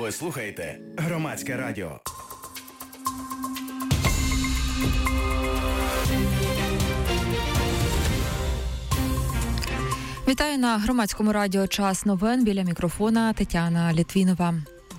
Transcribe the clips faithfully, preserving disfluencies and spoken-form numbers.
Ви слухаєте Громадське радіо. Вітаю на Громадському радіо «Час новин», біля мікрофона Тетяна Літвінова.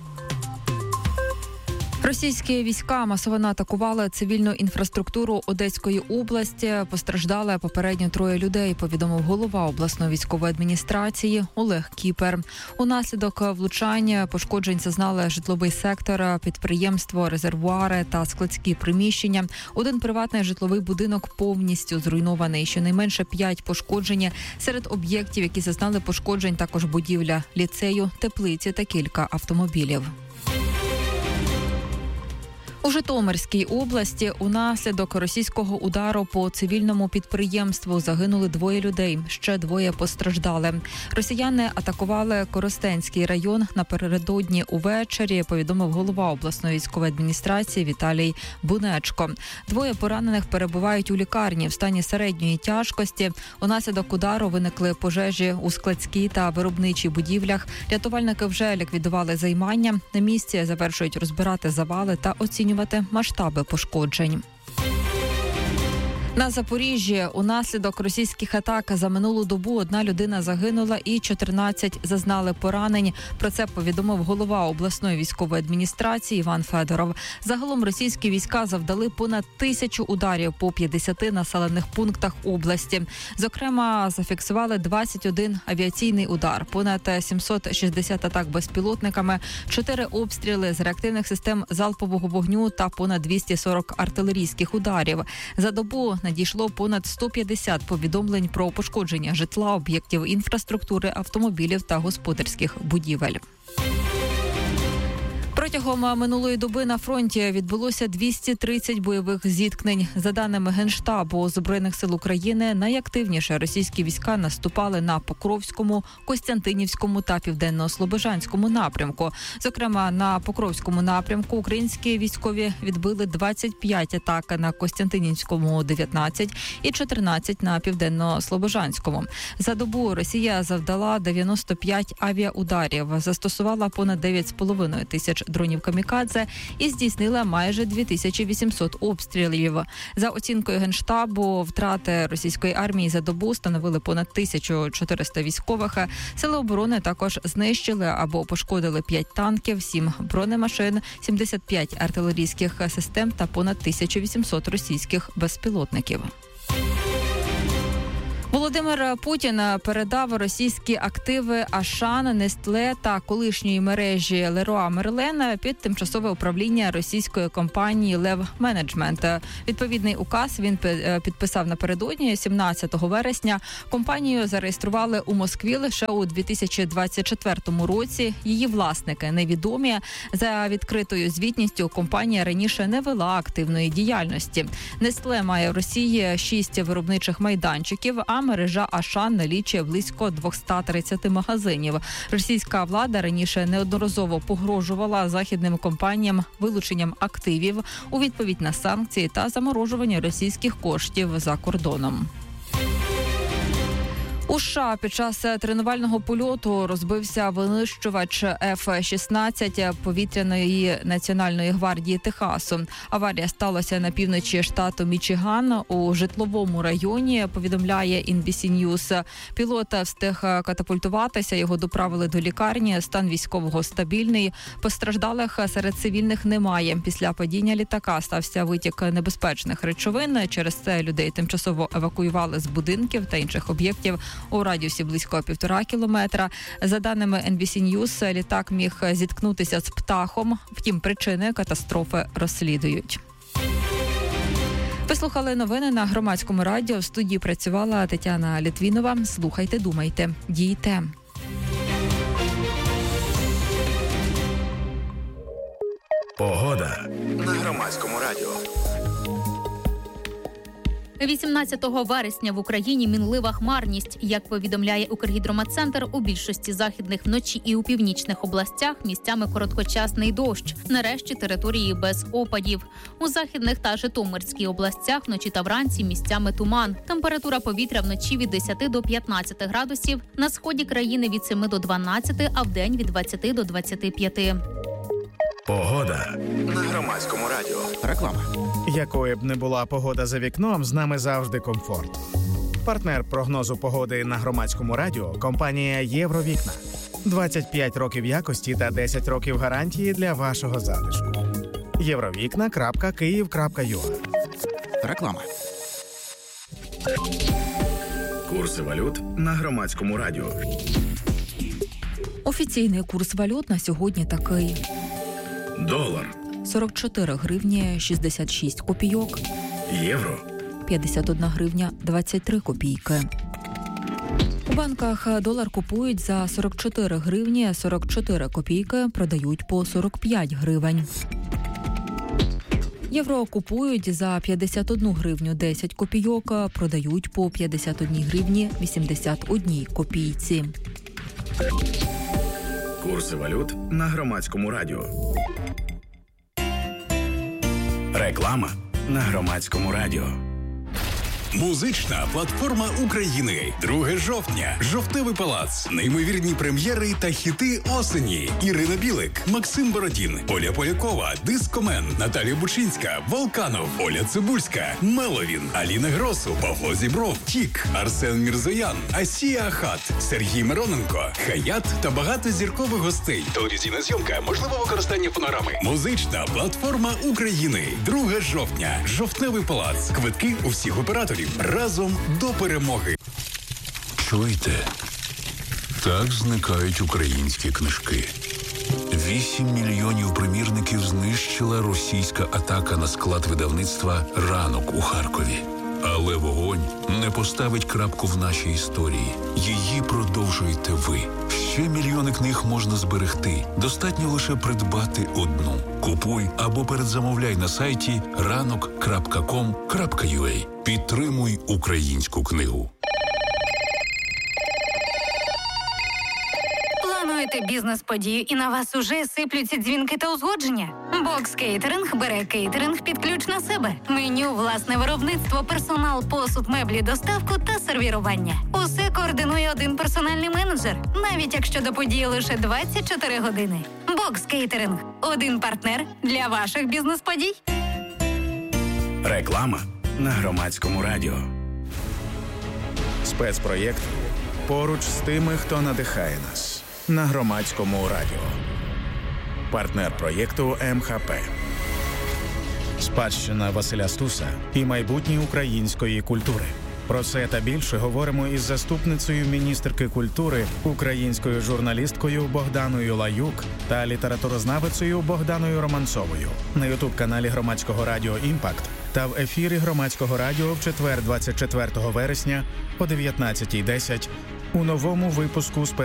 Російські війська масово атакували цивільну інфраструктуру Одеської області. Постраждали попередньо троє людей, повідомив голова обласної військової адміністрації Олег Кіпер. Унаслідок влучання пошкоджень зазнали житловий сектор, підприємство, резервуари та складські приміщення. Один приватний житловий будинок повністю зруйнований. Щонайменше п'ять пошкоджень. Серед об'єктів, які зазнали пошкоджень, також будівля ліцею, теплиці та кілька автомобілів. У Житомирській області унаслідок російського удару по цивільному підприємству загинули двоє людей, ще двоє постраждали. Росіяни атакували Коростенський район напередодні увечері, повідомив голова обласної військової адміністрації Віталій Бунечко. Двоє поранених перебувають у лікарні в стані середньої тяжкості. Унаслідок удару виникли пожежі у складській та виробничій будівлях. Рятувальники вже ліквідували займання. На місці завершують розбирати завали та оцінювати масштаби пошкоджень. На Запоріжжі унаслідок російських атак за минулу добу одна людина загинула і чотирнадцять зазнали поранень. Про це повідомив голова обласної військової адміністрації Іван Федоров. Загалом російські війська завдали понад тисячу ударів по п'ятдесяти населених пунктах області. Зокрема, зафіксували двадцять один авіаційний удар, понад сімсот шістдесят атак безпілотниками, чотири обстріли з реактивних систем залпового вогню та понад двісті сорок артилерійських ударів. За добу надійшло понад сто п'ятдесят повідомлень про пошкодження житла, об'єктів інфраструктури, автомобілів та господарських будівель. Протягом минулої доби на фронті відбулося двісті тридцять бойових зіткнень. За даними Генштабу Збройних сил України, найактивніше російські війська наступали на Покровському, Костянтинівському та Південно-Слобожанському напрямку. Зокрема, на Покровському напрямку українські військові відбили двадцять п'ять атак, на Костянтинівському – дев'ятнадцять і чотирнадцять на Південно-Слобожанському. За добу Росія завдала дев'яносто п'ять авіаударів, застосувала понад дев'ять з половиною тисяч дронів камікадзе і здійснила майже дві тисячі вісімсот обстрілів. За оцінкою Генштабу, втрати російської армії за добу становили понад тисячу чотириста військових. Сили оборони також знищили або пошкодили п'ять танків, сім бронемашин, сімдесят п'ять артилерійських систем та понад тисячу вісімсот російських безпілотників. Володимир Путін передав російські активи Ашан, Нестле та колишньої мережі Леруа Мерлен під тимчасове управління російської компанії Лев Менеджмент. Відповідний указ він підписав напередодні сімнадцятого вересня. Компанію зареєстрували у Москві лише у дві тисячі двадцять четвертому році. Її власники невідомі. За відкритою звітністю компанія раніше не вела активної діяльності. Нестле має в Росії шість виробничих майданчиків, а мережа Ашан налічує близько двісті тридцять магазинів. Російська влада раніше неодноразово погрожувала західним компаніям вилученням активів у відповідь на санкції та заморожування російських коштів за кордоном. У США під час тренувального польоту розбився винищувач еф шістнадцять повітряної національної гвардії Техасу. Аварія сталася на півночі штату Мічиган у житловому районі, повідомляє ен бі сі News. Пілот встиг катапультуватися, його доправили до лікарні, стан військового стабільний. Постраждалих серед цивільних немає. Після падіння літака стався витік небезпечних речовин. Через це людей тимчасово евакуювали з будинків та інших об'єктів у радіусі близько півтора кілометра. За даними ен бі сі News, літак міг зіткнутися з птахом. Втім, причини катастрофи розслідують. Ви слухали новини на Громадському радіо. В студії працювала Тетяна Літвінова. Слухайте, думайте, дійте. Погода на Громадському радіо. вісімнадцятого вересня в Україні мінлива хмарність. Як повідомляє Укргідрометцентр, у більшості західних вночі і у північних областях місцями короткочасний дощ. Нарешті території без опадів. У західних та Житомирській областях вночі та вранці місцями туман. Температура повітря вночі від десяти до п'ятнадцяти градусів, на сході країни від семи до дванадцяти, а вдень від двадцяти до двадцяти п'яти. Погода на Громадському радіо. Реклама. Якою б не була погода за вікном, з нами завжди комфорт. Партнер прогнозу погоди на Громадському радіо – компанія «Євровікна». двадцять п'ять років якості та десять років гарантії для вашого затишку. євровікна крапка київ крапка ю а. Реклама. Курси валют на Громадському радіо. Офіційний курс валют на сьогодні такий. Долар, сорок чотири гривні шістдесят шість копійок. євро, п'ятдесят одна гривня двадцять три копійки. У банках долар купують за сорок чотири гривні сорок чотири копійки, продають по сорок п'ять гривень. Євро купують за п'ятдесят одну гривню десять копійок, продають по п'ятдесят одну гривні вісімдесят одну копійці. курси валют на Громадському радіо. Реклама на Громадському радіо. Музична платформа України. друге жовтня. Жовтневий палац. Неймовірні прем'єри та хіти осені. Ірина Білик, Максим Бородін, Оля Полякова, Дискомен, Наталія Бучинська, Волканов, Оля Цибульська, Меловін, Аліна Гросу, Павло Зібров, Тік, Арсен Мірзоян, Асія Ахат, Сергій Мироненко, Хаят та багато зіркових гостей. Телевізійна зйомка, можливе використання фонограми. Музична платформа України. друге жовтня. Жовтневий палац. Квитки у всіх операторів. Разом до перемоги. Чуєте? Так зникають українські книжки. Вісім мільйонів примірників знищила російська атака на склад видавництва «Ранок» у Харкові. Але вогонь не поставить крапку в нашій історії. Її продовжуєте ви. Ще мільйони книг можна зберегти. Достатньо лише придбати одну. Купуй або передзамовляй на сайті ранок крапка ком крапка ю а. Підтримуй українську книгу. Плануєте бізнес-подію і на вас уже сиплються дзвінки та узгодження? Бокс Кейтеринг бере кейтеринг під ключ на себе. Меню, власне виробництво, персонал, посуд, меблі, доставку та сервірування. Усе координує один персональний менеджер, навіть якщо до події лише двадцять чотири години. Бокс Кейтеринг – один партнер для ваших бізнес-подій. Реклама на Громадському радіо. Спецпроєкт «Поруч з тими, хто надихає нас» на Громадському радіо. Партнер проєкту ем ха пе. Спадщина Василя Стуса і майбутнє української культури. Про це та більше говоримо із заступницею міністерки культури, українською журналісткою Богданою Лаюк та літературознавицею Богданою Романцовою на ютуб-каналі Громадського радіо «Імпакт» та в ефірі Громадського радіо в четвер, двадцять четвертого вересня о дев'ятнадцятій десять у новому випуску спецпроєкту